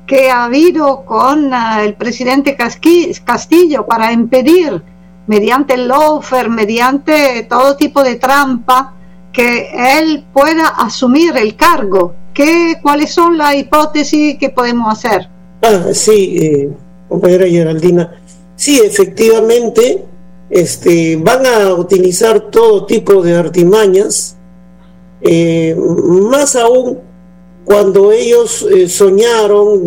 que ha habido con el presidente Castillo para impedir, mediante el lawfare, mediante todo tipo de trampa, que él pueda asumir el cargo. ¿Cuáles son las hipótesis que podemos hacer? Sí, compañera Geraldina, sí, efectivamente, van a utilizar todo tipo de artimañas, más aún cuando ellos soñaron